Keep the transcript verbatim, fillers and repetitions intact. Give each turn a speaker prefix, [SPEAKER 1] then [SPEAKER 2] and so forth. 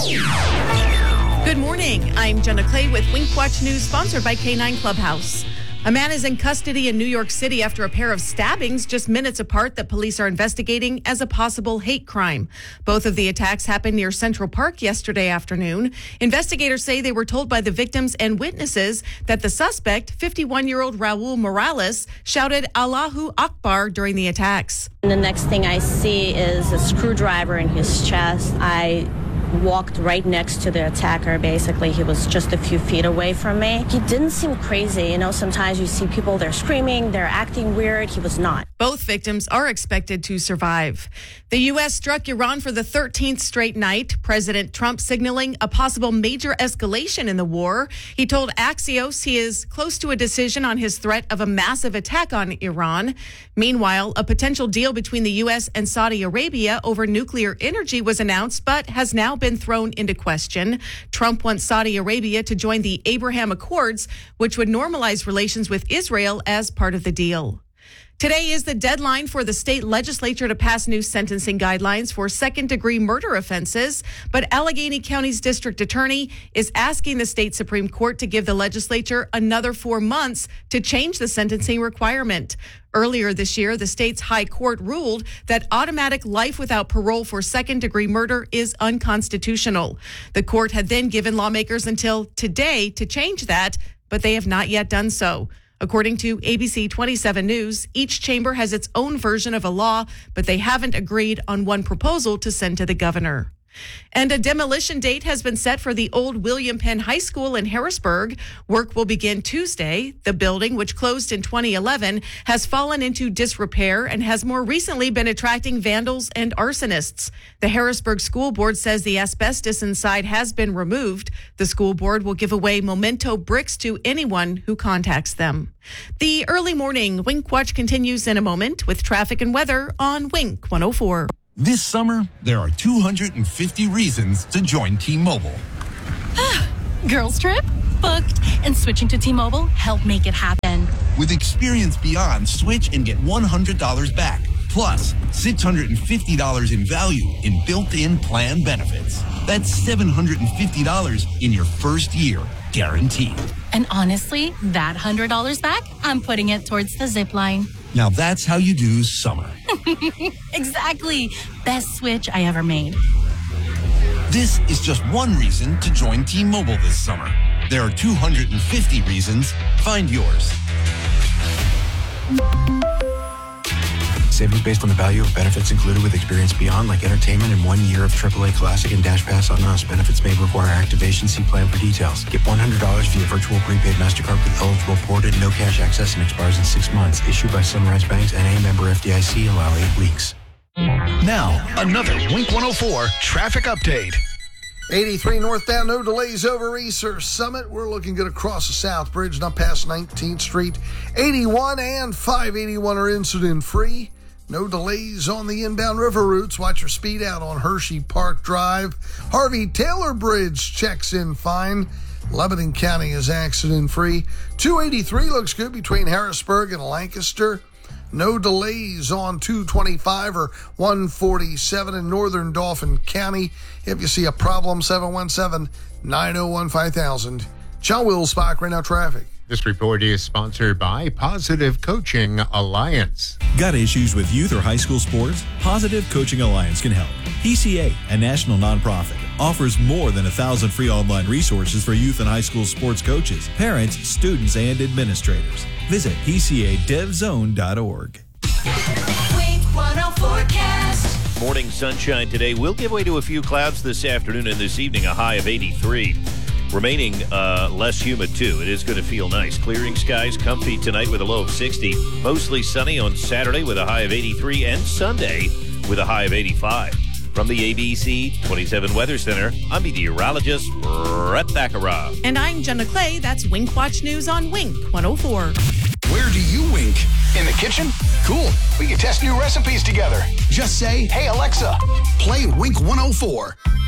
[SPEAKER 1] Good morning. I'm Jenna Clay with Wink Watch News, sponsored by K nine Clubhouse. A man is in custody in New York City after a pair of stabbings just minutes apart that police are investigating as a possible hate crime. Both of the attacks happened near Central Park yesterday afternoon. Investigators say they were told by the victims and witnesses that the suspect, fifty-one-year-old Raul Morales, shouted Allahu Akbar during the attacks.
[SPEAKER 2] And the next thing I see is a screwdriver in his chest. I walked right next to the attacker. Basically, he was just a few feet away from me. He didn't seem crazy. You know, sometimes you see people, they're screaming, they're acting weird. He was not.
[SPEAKER 1] Both victims are expected to survive. The U S struck Iran for the thirteenth straight night. President Trump signaling a possible major escalation in the war. He told Axios he is close to a decision on his threat of a massive attack on Iran. Meanwhile, a potential deal between the U S and Saudi Arabia over nuclear energy was announced, but has now been thrown into question. Trump wants Saudi Arabia to join the Abraham Accords, which would normalize relations with Israel as part of the deal. Today is the deadline for the state legislature to pass new sentencing guidelines for second-degree murder offenses, but Allegheny County's district attorney is asking the state Supreme Court to give the legislature another four months to change the sentencing requirement. Earlier this year, the state's high court ruled that automatic life without parole for second-degree murder is unconstitutional. The court had then given lawmakers until today to change that, but they have not yet done so. According to A B C twenty-seven News, each chamber has its own version of a law, but they haven't agreed on one proposal to send to the governor. And a demolition date has been set for the old William Penn High School in Harrisburg. Work will begin Tuesday. The building, which closed in twenty eleven, has fallen into disrepair and has more recently been attracting vandals and arsonists. The Harrisburg School Board says the asbestos inside has been removed. The school board will give away memento bricks to anyone who contacts them. The early morning Wink Watch continues in a moment with traffic and weather on Wink one oh four.
[SPEAKER 3] This summer, there are two hundred fifty reasons to join T-Mobile.
[SPEAKER 4] Girls trip? Booked. And switching to T-Mobile helped make it happen.
[SPEAKER 3] With Experience Beyond, switch and get one hundred dollars back. Plus, six hundred fifty dollars in value in built-in plan benefits. That's seven hundred fifty dollars in your first year, guaranteed.
[SPEAKER 4] And honestly, that one hundred dollars back, I'm putting it towards the zip line.
[SPEAKER 3] Now that's how you do summer.
[SPEAKER 4] Exactly. Best switch I ever made.
[SPEAKER 3] This is just one reason to join T-Mobile this summer. There are two hundred fifty reasons. Find yours.
[SPEAKER 5] Savings based on the value of benefits included with Experience Beyond, like entertainment and one year of triple A Classic and Dash Pass on us. Benefits may require activation. See plan for details. Get one hundred dollars via virtual prepaid MasterCard with eligible ported, no cash access, and expires in six months. Issued by Sunrise Banks, N A member F D I C. Allow eight weeks.
[SPEAKER 6] Now, another Wink one oh four traffic update.
[SPEAKER 7] eighty-three northbound, no delays over Research Summit. We're looking good across the South Bridge, not past nineteenth Street. eighty-one and five eighty-one are incident-free. No delays on the inbound river routes. Watch your speed out on Hershey Park Drive. Harvey Taylor Bridge checks in fine. Lebanon County is accident-free. two eighty-three looks good between Harrisburg and Lancaster. No delays on two twenty-five or one forty-seven in northern Dauphin County. If you see a problem, seven one seven, nine oh one, five thousand. John Wilsbach, right now traffic.
[SPEAKER 8] This report is sponsored by Positive Coaching Alliance.
[SPEAKER 9] Got issues with youth or high school sports? Positive Coaching Alliance can help. P C A, a national nonprofit, offers more than a thousand free online resources for youth and high school sports coaches, parents, students, and administrators. Visit P C A dev zone dot org.
[SPEAKER 10] Wink one oh forecast.
[SPEAKER 11] Morning sunshine today. We'll give way to a few clouds this afternoon and this evening, a high of eighty-three. Remaining uh, less humid, too. It is going to feel nice. Clearing skies, comfy tonight with a low of sixty. Mostly sunny on Saturday with a high of eighty-three. And Sunday with a high of eighty-five. From the A B C twenty-seven Weather Center, I'm meteorologist Brett Thakara.
[SPEAKER 1] And I'm Jenna Clay. That's Wink Watch News on Wink one oh four.
[SPEAKER 6] Where do you wink? In the kitchen? Cool. We can test new recipes together. Just say, hey, Alexa, play Wink one oh four.